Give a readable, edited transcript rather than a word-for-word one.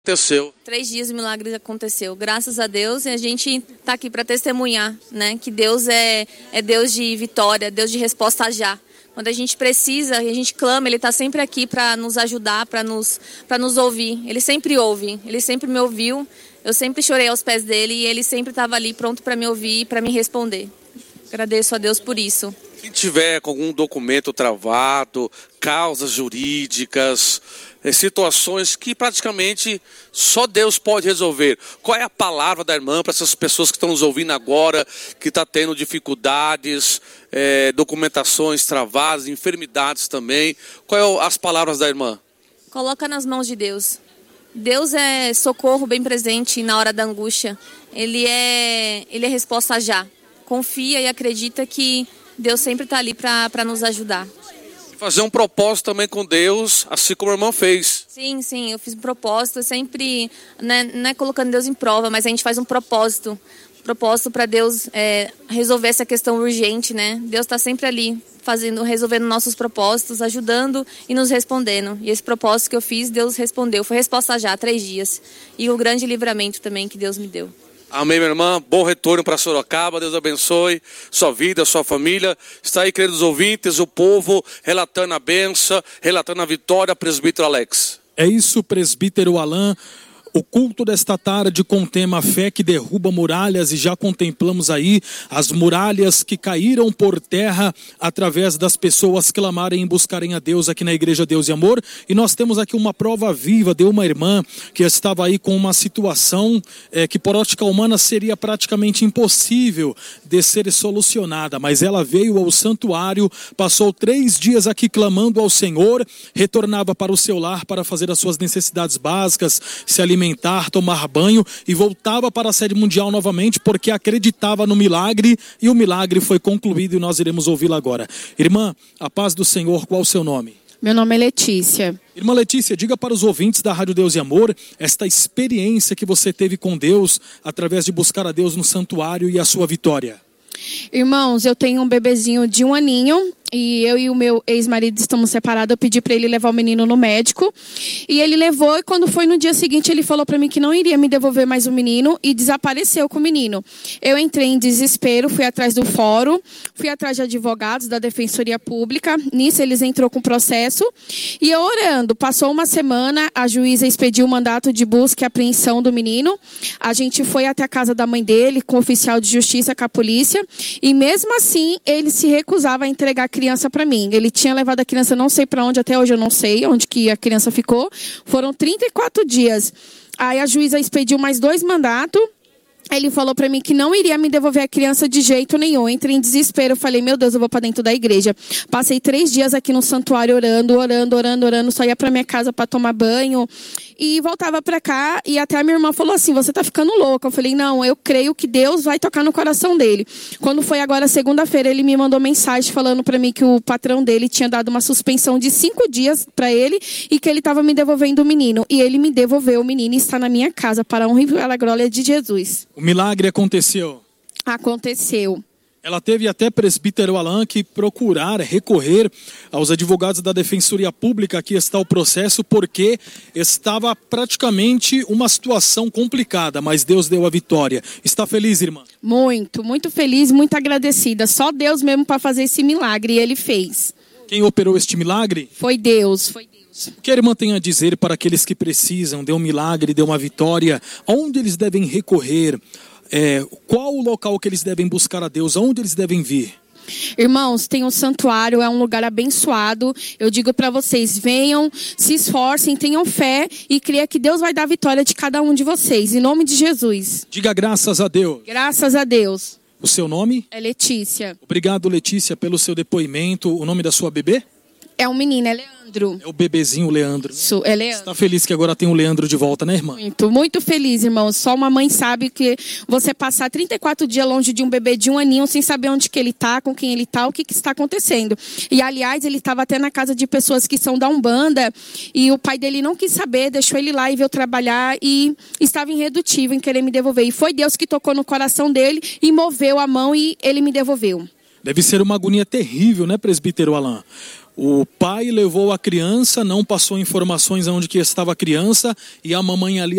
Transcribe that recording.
Aconteceu. 3 dias o milagre aconteceu, graças a Deus, e a gente está aqui para testemunhar, né? Que Deus é Deus de vitória, Deus de resposta já. Quando a gente precisa, a gente clama, Ele está sempre aqui para nos ajudar, para nos ouvir. Ele sempre ouve, Ele sempre me ouviu, eu sempre chorei aos pés dEle e Ele sempre estava ali pronto para me ouvir e para me responder. Agradeço a Deus por isso. Quem tiver com algum documento travado, causas jurídicas, situações que praticamente só Deus pode resolver. Qual é a palavra da irmã para essas pessoas que estão nos ouvindo agora, que estão tendo dificuldades, documentações travadas, enfermidades também? Quais são as palavras da irmã? Coloca nas mãos de Deus. Deus é socorro bem presente na hora da angústia. Ele é resposta já. Confia e acredita que Deus sempre está ali para nos ajudar. Fazer um propósito também com Deus, assim como a irmã fez. Sim, eu fiz um propósito, sempre, não é colocando Deus em prova, mas a gente faz um propósito para Deus resolver essa questão urgente, né? Deus está sempre ali, resolvendo nossos propósitos, ajudando e nos respondendo. E esse propósito que eu fiz, Deus respondeu, foi resposta já, 3 dias. E o grande livramento também que Deus me deu. Amém, minha irmã. Bom retorno para Sorocaba. Deus abençoe sua vida, sua família. Está aí, queridos ouvintes, o povo relatando a bênção, relatando a vitória, presbítero Alex. É isso, presbítero Alain. O culto desta tarde com o tema Fé que derruba muralhas, e já contemplamos aí as muralhas que caíram por terra através das pessoas clamarem e buscarem a Deus aqui na Igreja Deus e Amor. E nós temos aqui uma prova viva de uma irmã que estava aí com uma situação que por ótica humana seria praticamente impossível de ser solucionada, mas ela veio ao santuário, passou 3 dias aqui clamando ao Senhor, retornava para o seu lar para fazer as suas necessidades básicas, se alimentar, tomar banho, e voltava para a sede mundial novamente porque acreditava no milagre, e o milagre foi concluído e nós iremos ouvi-la agora. Irmã, a paz do Senhor, qual o seu nome? Meu nome é Letícia. Irmã Letícia, diga para os ouvintes da Rádio Deus e Amor esta experiência que você teve com Deus através de buscar a Deus no santuário e a sua vitória. Irmãos, eu tenho um bebezinho de 1 aninho e eu e o meu ex-marido estamos separados. Eu pedi para ele levar o menino no médico e ele levou, e quando foi no dia seguinte ele falou para mim que não iria me devolver mais o menino e desapareceu com o menino. Eu entrei em desespero, fui atrás do fórum, fui atrás de advogados da Defensoria Pública. Nisso eles entrou com processo e eu orando. Passou uma semana, a juíza expediu o mandato de busca e apreensão do menino. A gente foi até a casa da mãe dele com o oficial de justiça, com a polícia, e mesmo assim ele se recusava a entregar a criança para mim. Ele tinha levado a criança não sei para onde, até hoje eu não sei onde que a criança ficou. Foram 34 dias. Aí a juíza expediu mais 2 mandatos. Ele falou para mim que não iria me devolver a criança de jeito nenhum. Entrei em desespero, falei, meu Deus, eu vou para dentro da igreja. Passei 3 dias aqui no santuário orando, só ia para minha casa para tomar banho e voltava para cá, e até a minha irmã falou assim, você tá ficando louca. Eu falei, não, eu creio que Deus vai tocar no coração dele. Quando foi agora segunda-feira, ele me mandou mensagem falando para mim que o patrão dele tinha dado uma suspensão de 5 dias para ele e que ele estava me devolvendo o menino. E ele me devolveu o menino e está na minha casa, para a honra e a glória de Jesus. O milagre aconteceu. Aconteceu. Ela teve até, presbítero Alain, que recorrer aos advogados da Defensoria Pública. Aqui está o processo, porque estava praticamente uma situação complicada, mas Deus deu a vitória. Está feliz, irmã? Muito, muito feliz, muito agradecida. Só Deus mesmo para fazer esse milagre, e Ele fez. Quem operou este milagre? Foi Deus. O que a irmã tem a dizer para aqueles que precisam de um milagre, de uma vitória? Aonde eles devem recorrer? Qual o local que eles devem buscar a Deus? Aonde eles devem vir? Irmãos, tem um santuário, é um lugar abençoado. Eu digo para vocês, venham, se esforcem, tenham fé e creia que Deus vai dar a vitória de cada um de vocês, em nome de Jesus. Diga graças a Deus. Graças a Deus. O seu nome? É Letícia. Obrigado, Letícia, pelo seu depoimento. O nome da sua bebê? É um menino, é Leandro. É o bebezinho Leandro. Isso, é Leandro. Você está feliz que agora tem o Leandro de volta, né, irmã? Muito, muito feliz, irmão. Só uma mãe sabe que você passar 34 dias longe de um bebê de 1 aninho, sem saber onde que ele tá, com quem ele tá, o que está acontecendo. E, aliás, ele estava até na casa de pessoas que são da Umbanda, e o pai dele não quis saber, deixou ele lá e veio trabalhar, e estava irredutível em querer me devolver. E foi Deus que tocou no coração dele e moveu a mão e ele me devolveu. Deve ser uma agonia terrível, né, presbítero Alain? O pai levou a criança, não passou informações aonde que estava a criança, e a mamãe ali